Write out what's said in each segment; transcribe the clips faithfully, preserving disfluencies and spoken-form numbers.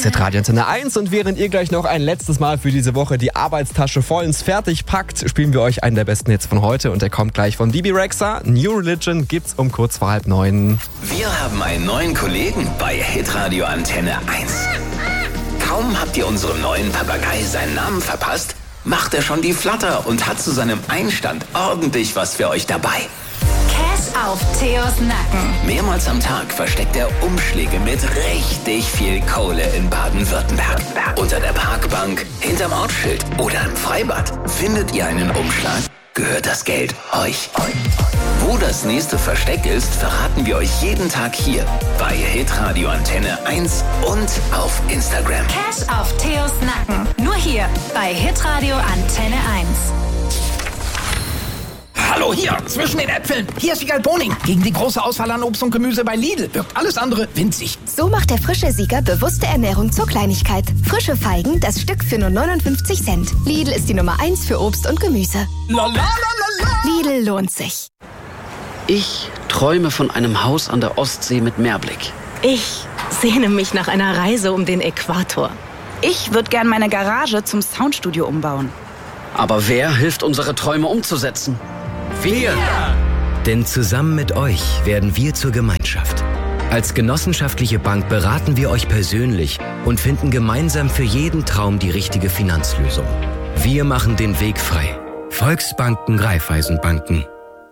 ist Hitradio Antenne eins und während ihr gleich noch ein letztes Mal für diese Woche die Arbeitstasche vollends fertig packt, spielen wir euch einen der besten Hits von heute und der kommt gleich von B B Rexha. New Religion gibt's um kurz vor halb neun. Wir haben einen neuen Kollegen bei Hitradio Antenne eins. Kaum habt ihr unserem neuen Papagei seinen Namen verpasst, macht er schon die Flatter und hat zu seinem Einstand ordentlich was für euch dabei. Cash auf Theos Nacken. Mehrmals am Tag versteckt er Umschläge mit richtig viel Kohle in Baden-Württemberg. Unter der Parkbank, hinterm Ortsschild oder im Freibad. Findet ihr einen Umschlag, gehört das Geld euch. Wo das nächste Versteck ist, verraten wir euch jeden Tag hier bei Hitradio Antenne eins und auf Instagram. Cash auf Theos Nacken. Nur hier bei Hitradio Antenne eins. Hallo hier, zwischen den Äpfeln. Hier ist Sieger Boning. Gegen die große Auswahl an Obst und Gemüse bei Lidl wirkt alles andere winzig. So macht der frische Sieger bewusste Ernährung zur Kleinigkeit. Frische Feigen, das Stück für nur neunundfünfzig Cent. Lidl ist die Nummer eins für Obst und Gemüse. La, la, la, la, la. Lidl lohnt sich. Ich träume von einem Haus an der Ostsee mit Meerblick. Ich sehne mich nach einer Reise um den Äquator. Ich würde gern meine Garage zum Soundstudio umbauen. Aber wer hilft, unsere Träume umzusetzen? Wir! Denn zusammen mit euch werden wir zur Gemeinschaft. Als genossenschaftliche Bank beraten wir euch persönlich und finden gemeinsam für jeden Traum die richtige Finanzlösung. Wir machen den Weg frei. Volksbanken, Raiffeisenbanken.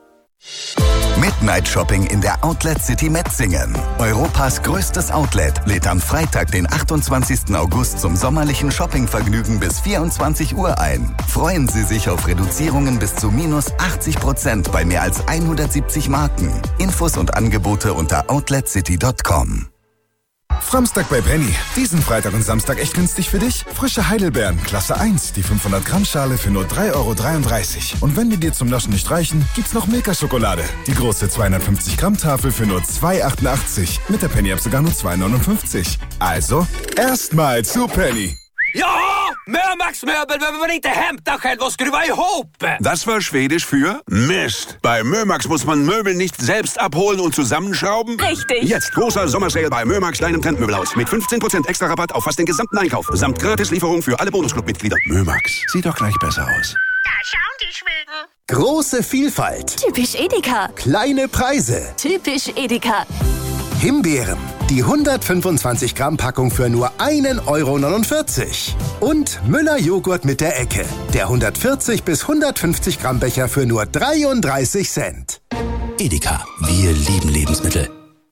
Midnight Shopping in der Outlet City Metzingen. Europas größtes Outlet lädt am Freitag, den achtundzwanzigsten August zum sommerlichen Shoppingvergnügen bis vierundzwanzig Uhr ein. Freuen Sie sich auf Reduzierungen bis zu minus achtzig Prozent bei mehr als hundertsiebzig Marken. Infos und Angebote unter outlet city punkt com. Samstag bei Penny. Diesen Freitag und Samstag echt günstig für dich. Frische Heidelbeeren, Klasse eins, die fünfhundert Gramm Schale für nur drei Euro dreiunddreißig. Und wenn die dir zum Naschen nicht reichen, gibt's noch Milka-Schokolade. Die große zweihundertfünfzig Gramm Tafel für nur zwei Euro achtundachtzig. Mit der Penny-App sogar nur zwei Euro neunundfünfzig. Also, erstmal zu Penny. Ja, Mömax-Möbel, wenn man inte hämtar själv och skruva ihop. Das war Schwedisch für Mist. Bei Mömax muss man Möbel nicht selbst abholen und zusammenschrauben. Richtig. Jetzt großer Sommersale bei Mömax, deinem Trendmöbelhaus. Mit fünfzehn Prozent extra Rabatt auf fast den gesamten Einkauf. Samt Gratislieferung für alle Bonusclub-Mitglieder. Mömax, sieht doch gleich besser aus. Da schauen die Schweden. Große Vielfalt. Typisch Edeka. Kleine Preise. Typisch Edeka. Himbeeren. Die hundertfünfundzwanzig Gramm Packung für nur ein Euro neunundvierzig. Und Müller Joghurt mit der Ecke. Der hundertvierzig bis hundertfünfzig Gramm Becher für nur dreiunddreißig Cent. Edeka, wir lieben Lebensmittel.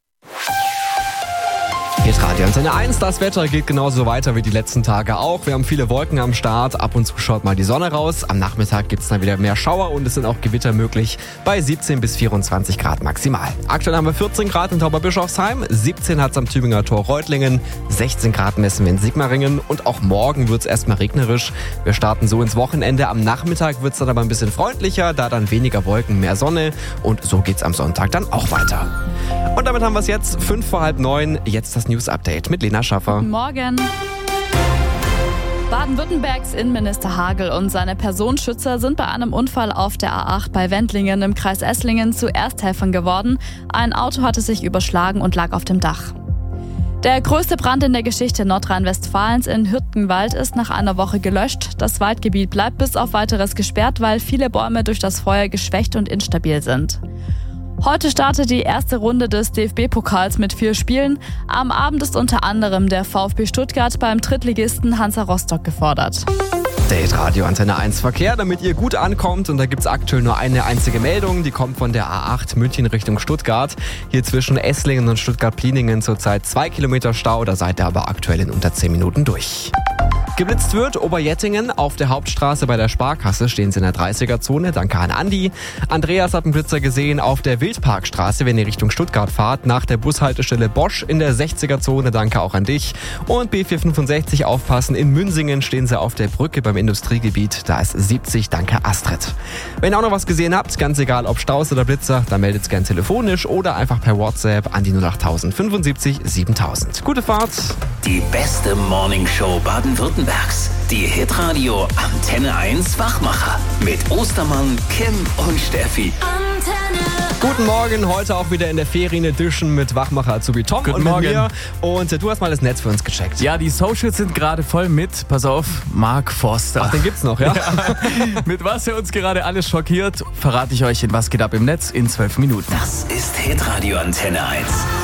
Hitradio Antenne eins, das Wetter geht genauso weiter wie die letzten Tage auch. Wir haben viele Wolken am Start, ab und zu schaut mal die Sonne raus. Am Nachmittag gibt es dann wieder mehr Schauer und es sind auch Gewitter möglich bei siebzehn bis vierundzwanzig Grad maximal. Aktuell haben wir vierzehn Grad in Tauberbischofsheim, siebzehn hat es am Tübinger Tor Reutlingen, sechzehn Grad messen wir in Sigmaringen und auch morgen wird es erstmal regnerisch. Wir starten so ins Wochenende, am Nachmittag wird es dann aber ein bisschen freundlicher, da dann weniger Wolken, mehr Sonne und so geht's am Sonntag dann auch weiter. Und damit haben wir es jetzt, fünf vor halb neun, jetzt das News-Update mit Lena Schaffer. Guten Morgen. Baden-Württembergs Innenminister Hagel und seine Personenschützer sind bei einem Unfall auf der A acht bei Wendlingen im Kreis Esslingen zu Ersthelfern geworden. Ein Auto hatte sich überschlagen und lag auf dem Dach. Der größte Brand in der Geschichte Nordrhein-Westfalens in Hürtgenwald ist nach einer Woche gelöscht. Das Waldgebiet bleibt bis auf Weiteres gesperrt, weil viele Bäume durch das Feuer geschwächt und instabil sind. Heute startet die erste Runde des D F B-Pokals mit vier Spielen. Am Abend ist unter anderem der VfB Stuttgart beim Drittligisten Hansa Rostock gefordert. Der Hitradio Antenne eins Verkehr, damit ihr gut ankommt. Und da gibt es aktuell nur eine einzige Meldung. Die kommt von der A acht München Richtung Stuttgart. Hier zwischen Esslingen und Stuttgart-Pliningen zurzeit zwei Kilometer Stau. Da seid ihr aber aktuell in unter zehn Minuten durch. Geblitzt wird Oberjettingen auf der Hauptstraße bei der Sparkasse, stehen sie in der dreißiger-Zone. Danke an Andi. Andreas hat einen Blitzer gesehen auf der Wildparkstraße, wenn ihr Richtung Stuttgart fahrt, nach der Bushaltestelle Bosch in der sechziger-Zone. Danke auch an dich. Und B vierhundertfünfundsechzig aufpassen, in Münsingen stehen sie auf der Brücke beim Industriegebiet. Da ist siebzig. Danke Astrid. Wenn ihr auch noch was gesehen habt, ganz egal ob Staus oder Blitzer, dann meldet es gern telefonisch oder einfach per WhatsApp an die null acht null null fünfundsiebzig siebentausend. Gute Fahrt. Die beste Morningshow Baden-Württembergs. Die Hitradio Antenne eins Wachmacher mit Ostermann, Kim und Steffi. Antenne Guten Morgen, heute auch wieder in der Ferien-Edition mit Wachmacher Azubi Tom Guten und mit Morgen. mir. Und äh, du hast mal das Netz für uns gecheckt. Ja, die Socials sind gerade voll mit, pass auf, Mark Forster. Ach, den gibt's noch, ja? ja. Mit was er uns gerade alles schockiert, verrate ich euch in Was geht ab im Netz in zwölf Minuten. Das ist Hitradio Antenne eins.